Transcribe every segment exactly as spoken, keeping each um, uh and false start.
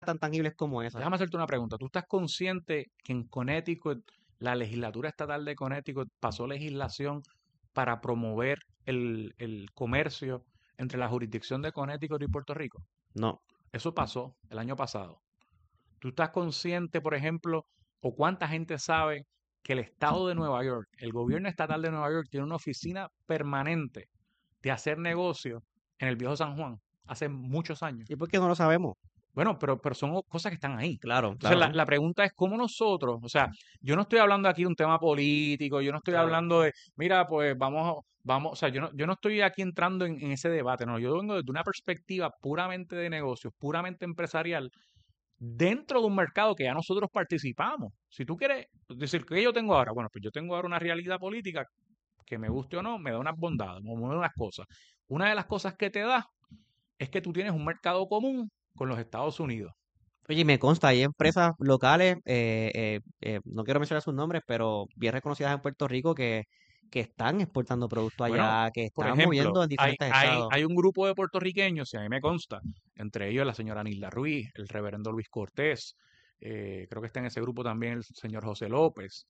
tan tangibles como esa. Déjame hacerte una pregunta. ¿Tú estás consciente que en Connecticut, la legislatura estatal de Connecticut pasó legislación para promover el, el comercio entre la jurisdicción de Connecticut y Puerto Rico? No. Eso pasó el año pasado. ¿Tú estás consciente, por ejemplo, o cuánta gente sabe que el estado de Nueva York, el gobierno estatal de Nueva York, tiene una oficina permanente de hacer negocio en el viejo San Juan hace muchos años? ¿Y por qué no lo sabemos? Bueno, pero, pero son o- cosas que están ahí. Claro, Entonces, claro, la, ¿no? la pregunta es cómo nosotros, o sea, yo no estoy hablando aquí de un tema político, yo no estoy Claro. hablando de, mira, pues vamos, vamos, o sea, yo no, yo no estoy aquí entrando en, en ese debate, no, yo vengo desde una perspectiva puramente de negocios, puramente empresarial, dentro de un mercado que ya nosotros participamos. Si tú quieres decir que yo tengo ahora, bueno, pues yo tengo ahora una realidad política que me guste o no, me da unas bondades, me da unas cosas. Una de las cosas que te da es que tú tienes un mercado común con los Estados Unidos. Oye, y me consta, hay empresas locales, eh, eh, eh, no quiero mencionar sus nombres, pero bien reconocidas en Puerto Rico que, que están exportando productos Bueno, allá, que por están ejemplo, moviendo en hay, diferentes hay, estados. hay un grupo de puertorriqueños, y a mí me consta, entre ellos la señora Nilda Ruiz, el reverendo Luis Cortés, eh, creo que está en ese grupo también el señor José López.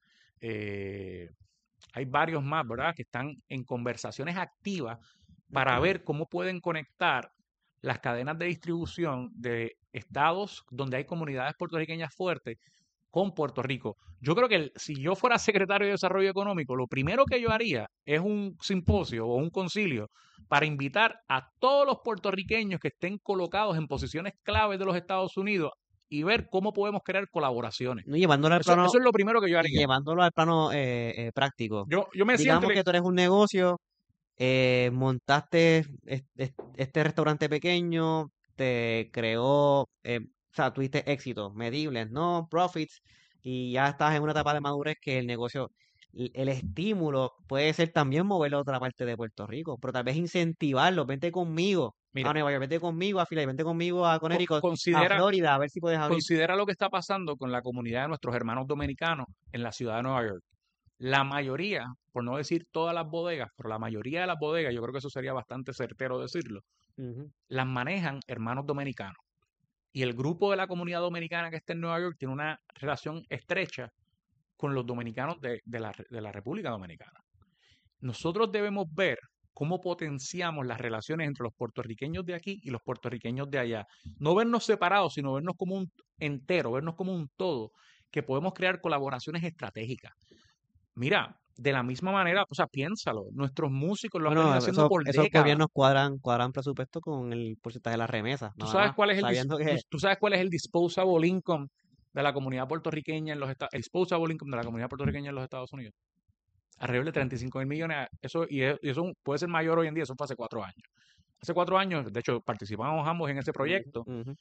eh, Hay varios más, ¿verdad?, que están en conversaciones activas para ver cómo pueden conectar las cadenas de distribución de estados donde hay comunidades puertorriqueñas fuertes con Puerto Rico. Yo creo que el- si yo fuera secretario de Desarrollo Económico, lo primero que yo haría es un simposio o un concilio para invitar a todos los puertorriqueños que estén colocados en posiciones claves de los Estados Unidos y ver cómo podemos crear colaboraciones. ¿No? Llevándolo al Eso, plano, eso es lo primero que yo y haría. llevándolo al plano eh, eh, práctico. Yo, yo me siento Digamos que, que tú eres un negocio, eh, montaste es- es- este restaurante pequeño, te creó, eh, o sea, tuviste éxitos medibles, ¿no? Profits, y ya estás en una etapa de madurez que el negocio, l- el estímulo puede ser también moverlo a otra parte de Puerto Rico, pero tal vez incentivarlo, vente conmigo a mira, Nueva York, vente conmigo a Philly, vente conmigo a co- Connecticut, a considera, Florida, a ver si puedes abrir. considera lo que está pasando con la comunidad de nuestros hermanos dominicanos en la ciudad de Nueva York. La mayoría, por no decir todas las bodegas, pero la mayoría de las bodegas, yo creo que eso sería bastante certero decirlo, Ujú. las manejan hermanos dominicanos. Y el grupo de la comunidad dominicana que está en Nueva York tiene una relación estrecha con los dominicanos de, de la, de la República Dominicana. Nosotros debemos ver cómo potenciamos las relaciones entre los puertorriqueños de aquí y los puertorriqueños de allá. No vernos separados, sino vernos como un entero, vernos como un todo, que podemos crear colaboraciones estratégicas. Mira, de la misma manera, o sea, piénsalo, nuestros músicos lo han venido Bueno, haciendo eso, por esos décadas. gobiernos cuadran, cuadran presupuesto con el porcentaje de las remesas, ¿Tú nada sabes más, cuál es el, dis- sabiendo tú, que tú sabes cuál es el disposable income de la comunidad puertorriqueña en los Estados disposable income de la comunidad puertorriqueña en los Estados Unidos? Alrededor de treinta y cinco mil millones. Eso, y, es- y eso puede ser mayor hoy en día, eso fue hace cuatro años. Hace cuatro años, de hecho, participamos ambos en ese ujú, proyecto. ujú.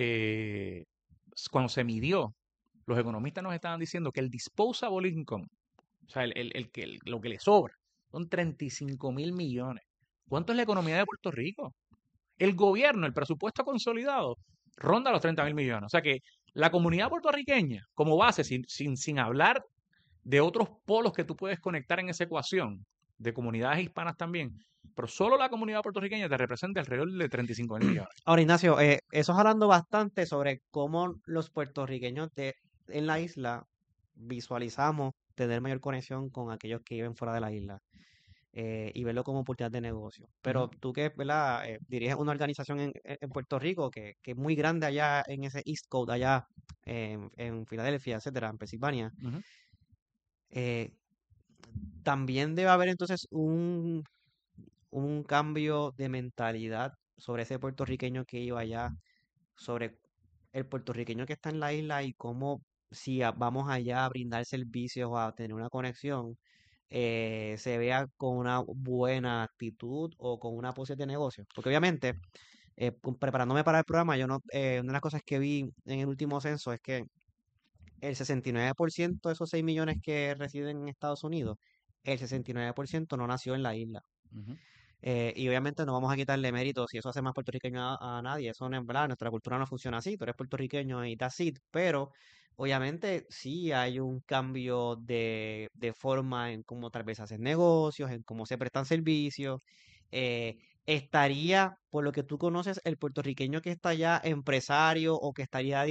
eh, Cuando se midió, los economistas nos estaban diciendo que el disposable income, o sea, el, el- el que, el- lo que le sobra, son treinta y cinco mil millones. ¿Cuánto es la economía de Puerto Rico? El gobierno, el presupuesto consolidado, ronda los treinta mil millones. O sea que la comunidad puertorriqueña, como base, sin, sin, sin hablar de otros polos que tú puedes conectar en esa ecuación, de comunidades hispanas también, pero solo la comunidad puertorriqueña te representa alrededor de treinta y cinco mil millones. Ahora, Ignacio, eh, eso es hablando bastante sobre cómo los puertorriqueños de, en la isla visualizamos tener mayor conexión con aquellos que viven fuera de la isla, eh, y verlo como oportunidad de negocio. Ujú. Pero tú que, ¿verdad? Eh, diriges una organización en, en- en Puerto Rico que, que es muy grande allá en ese East Coast, allá en, en Filadelfia, etcétera, en Pensilvania. Ujú. eh, También debe haber entonces un, un cambio de mentalidad sobre ese puertorriqueño que iba allá, sobre el puertorriqueño que está en la isla y cómo si a- vamos allá a brindar servicios o a tener una conexión, eh, se vea con una buena actitud o con una posibilidad de negocio. Porque obviamente, eh, con- preparándome para el programa, yo no, eh, una de las cosas que vi en el último censo es que el sesenta y nueve por ciento de esos seis millones que residen en Estados Unidos, el sesenta y nueve por ciento no nació en la isla. Ujú. Eh, y obviamente no vamos a quitarle mérito si eso hace más puertorriqueño a, a nadie. Eso no es verdad, nuestra cultura no funciona así. Tú eres puertorriqueño y that's it. Pero obviamente sí hay un cambio de, de forma en cómo tal vez hacen negocios, en cómo se prestan servicios. eh, estaría, por lo que tú conoces, el puertorriqueño que está allá, empresario o que estaría